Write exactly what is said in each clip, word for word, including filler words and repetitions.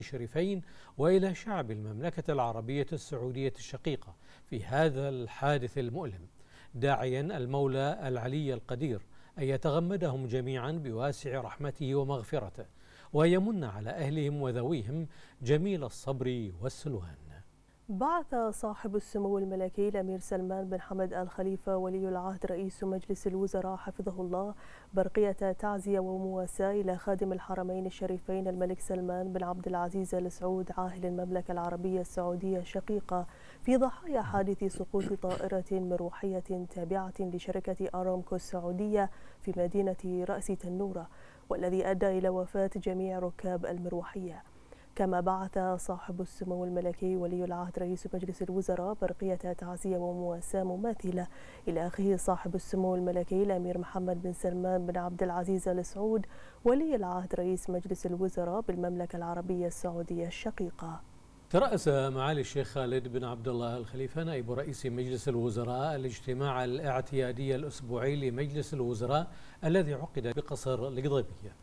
الشريفين وإلى شعب المملكة العربية السعودية الشقيقة في هذا الحادث المؤلم، داعيا المولى العلي القدير أن يتغمدهم جميعا بواسع رحمته ومغفرته، ويمن على أهلهم وذويهم جميل الصبر والسلوان. بعث صاحب السمو الملكي الأمير سلمان بن حمد آل خليفة ولي العهد رئيس مجلس الوزراء حفظه الله برقية تعزية ومواساة إلى خادم الحرمين الشريفين الملك سلمان بن عبد العزيز آل سعود عاهل المملكة العربية السعودية الشقيقة في ضحايا حادث سقوط طائرة مروحية تابعة لشركة أرامكو السعودية في مدينة رأس تنورة، والذي أدى إلى وفاة جميع ركاب المروحية. كما بعث صاحب السمو الملكي ولي العهد رئيس مجلس الوزراء برقية تعزية ومواساة مماثلة إلى أخيه صاحب السمو الملكي الأمير محمد بن سلمان بن عبد العزيز آل سعود ولي العهد رئيس مجلس الوزراء بالمملكة العربية السعودية الشقيقة. ترأس معالي الشيخ خالد بن عبد الله آل خليفة نائب رئيس مجلس الوزراء الاجتماع الاعتيادي الأسبوعي لمجلس الوزراء الذي عقد بقصر القضيبية.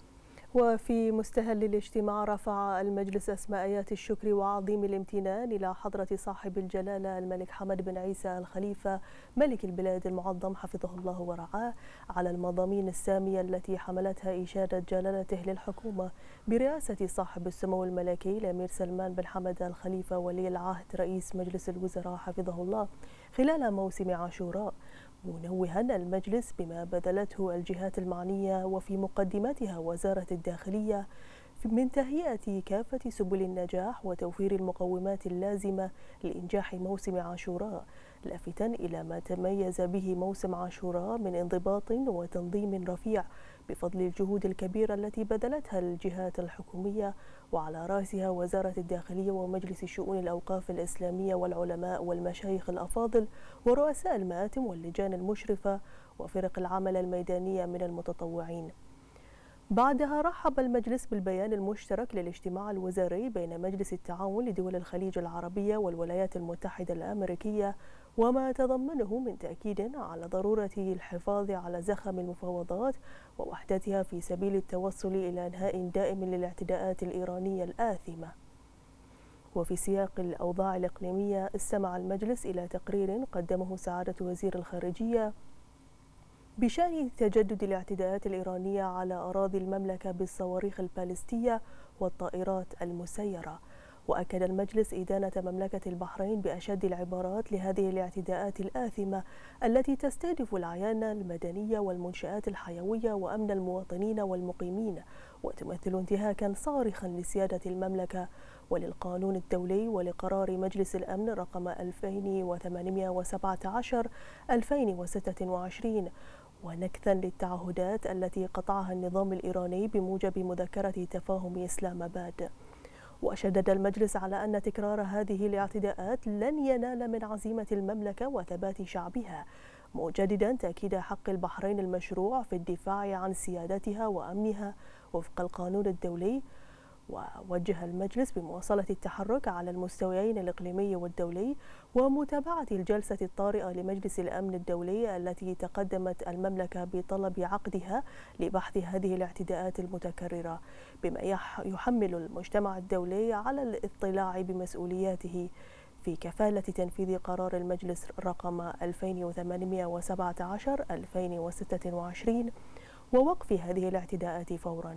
وفي مستهل الاجتماع رفع المجلس أسماء آيات الشكر وعظيم الامتنان إلى حضرة صاحب الجلالة الملك حمد بن عيسى آل خليفة ملك البلاد المعظم حفظه الله ورعاه على المضامين السامية التي حملتها إشادة جلالته للحكومة برئاسة صاحب السمو الملكي الأمير سلمان بن حمد آل خليفة ولي العهد رئيس مجلس الوزراء حفظه الله خلال موسم عاشوراء، منوها المجلس بما بذلته الجهات المعنية وفي مقدمتها وزارة الداخلية من تهيئة كافة سبل النجاح وتوفير المقومات اللازمة لإنجاح موسم عاشوراء، لافتا إلى ما تميز به موسم عاشوراء من انضباط وتنظيم رفيع بفضل الجهود الكبيرة التي بذلتها الجهات الحكومية وعلى رأسها وزارة الداخلية ومجلس شؤون الأوقاف الإسلامية والعلماء والمشايخ الأفاضل ورؤساء المآتم واللجان المشرفة وفرق العمل الميدانية من المتطوعين. بعدها رحب المجلس بالبيان المشترك للاجتماع الوزاري بين مجلس التعاون لدول الخليج العربية والولايات المتحدة الأمريكية وما تضمنه من تأكيد على ضرورة الحفاظ على زخم المفاوضات ووحدتها في سبيل التوصل إلى إنهاء دائم للاعتداءات الإيرانية الآثمة. وفي سياق الأوضاع الإقليمية استمع المجلس إلى تقرير قدمه سعادة وزير الخارجية بشأن تجدد الاعتداءات الإيرانية على أراضي المملكة بالصواريخ البالستية والطائرات المسيرة. وأكد المجلس إدانة مملكة البحرين بأشد العبارات لهذه الاعتداءات الآثمة التي تستهدف الأعيان المدنية والمنشآت الحيوية وأمن المواطنين والمقيمين، وتمثل انتهاكا صارخا لسيادة المملكة وللقانون الدولي ولقرار مجلس الأمن رقم ألفين وثمانمائة وسبعة عشر ألفين وستة وعشرين، ونكثا للتعهدات التي قطعها النظام الإيراني بموجب مذكرة تفاهم إسلام آباد. وشدد المجلس على أن تكرار هذه الاعتداءات لن ينال من عزيمة المملكة وثبات شعبها، مجددا تأكيد حق البحرين المشروع في الدفاع عن سيادتها وأمنها وفق القانون الدولي. ووجه المجلس بمواصلة التحرك على المستويين الإقليمي والدولي ومتابعة الجلسة الطارئة لمجلس الأمن الدولي التي تقدمت المملكة بطلب عقدها لبحث هذه الاعتداءات المتكررة، بما يحمل المجتمع الدولي على الاطلاع بمسؤولياته في كفالة تنفيذ قرار المجلس رقم ألفين وثمانمائة وسبعة عشر ألفين وستة وعشرين ووقف هذه الاعتداءات فوراً.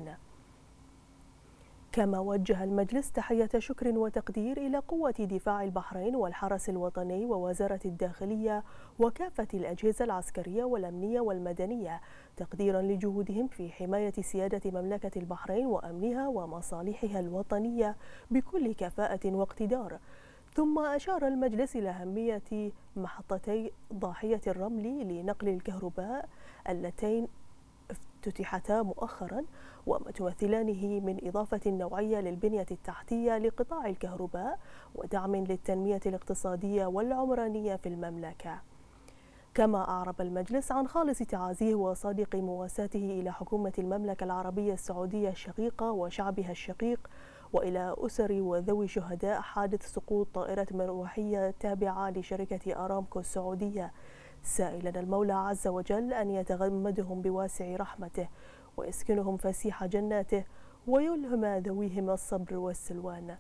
كما وجه المجلس تحية شكر وتقدير إلى قوة دفاع البحرين والحرس الوطني ووزارة الداخلية وكافة الأجهزة العسكرية والأمنية والمدنية، تقديرا لجهودهم في حماية سيادة مملكة البحرين وأمنها ومصالحها الوطنية بكل كفاءة واقتدار. ثم أشار المجلس إلى أهمية محطتي ضاحية الرمل لنقل الكهرباء اللتين افتتحتا مؤخرا وتمثلانه من إضافة نوعية للبنية التحتية لقطاع الكهرباء ودعم للتنمية الاقتصادية والعمرانية في المملكة. كما أعرب المجلس عن خالص تعازيه وصادق مواساته إلى حكومة المملكة العربية السعودية الشقيقة وشعبها الشقيق وإلى أسر وذوي شهداء حادث سقوط طائرة مروحية تابعة لشركة أرامكو السعودية، سائلا المولى عز وجل أن يتغمدهم بواسع رحمته ويسكنهم فسيح جناته ويلهم ذويهم الصبر والسلوان.